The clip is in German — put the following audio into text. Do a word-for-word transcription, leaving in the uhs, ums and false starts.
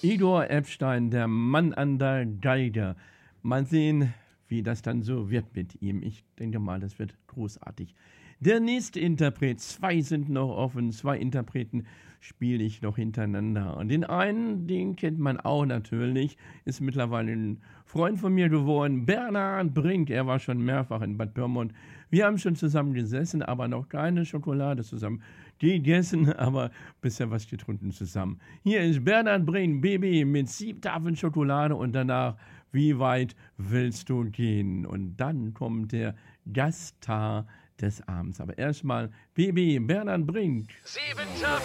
Igor Epstein, der Mann an der Geige. Mal sehen, wie das dann so wird mit ihm. Ich denke mal, das wird großartig. Der nächste Interpret, zwei sind noch offen, zwei Interpreten spiele ich noch hintereinander. Und den einen, den kennt man auch natürlich, ist mittlerweile ein Freund von mir geworden, Bernhard Brink. Er war schon mehrfach in Bad Pyrmont. Wir haben schon zusammen gesessen, aber noch keine Schokolade zusammen gegessen, aber bisher was getrunken zusammen. Hier ist Bernhard Brink, Baby, mit sieben Tafeln Schokolade und danach, wie weit willst du gehen? Und dann kommt der Gaststar des Abends. Aber erstmal, Baby, Bernhard Brink. Sieben Tafeln